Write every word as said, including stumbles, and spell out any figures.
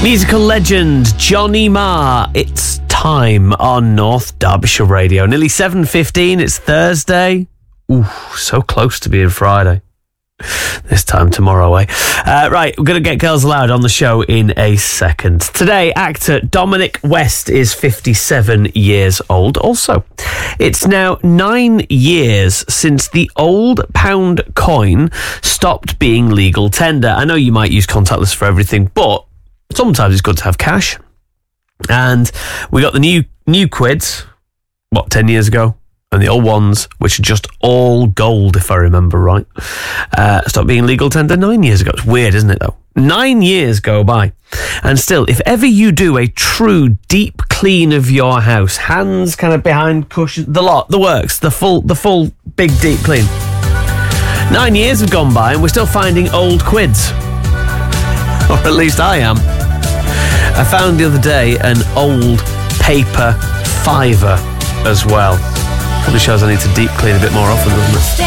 Musical legend Johnny Marr. It's time on North Derbyshire Radio. Nearly seven fifteen. It's Thursday. Ooh, so close to being Friday. This time tomorrow, eh? Uh, right, we're going to get Girls Aloud on the show in a second. Today, actor Dominic West is fifty-seven years old. Also, it's now nine years since the old pound coin stopped being legal tender. I know you might use contactless for everything, but sometimes it's good to have cash. And we got the new new quids, what, ten years ago? And the old ones, which are just all gold, if I remember right, uh, stopped being legal tender nine years ago. It's weird, isn't it, though? Nine years go by. And still, if ever you do a true deep clean of your house, hands kind of behind cushions, the lot, the works, the full, the full big deep clean. Nine years have gone by and we're still finding old quids. Or at least I am. I found the other day an old paper fiver as well. Probably shows I need to deep clean a bit more often, doesn't it?